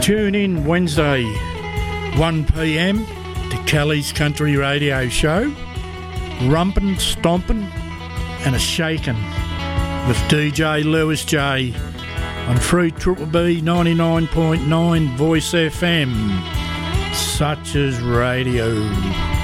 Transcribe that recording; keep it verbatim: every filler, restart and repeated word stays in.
Tune in Wednesday, one p m to Kelly's Country Radio Show. Rumpin', stompin' and a shakin' with D J Lewis J on Free Triple B ninety-nine point nine Voice F M. Such as radio.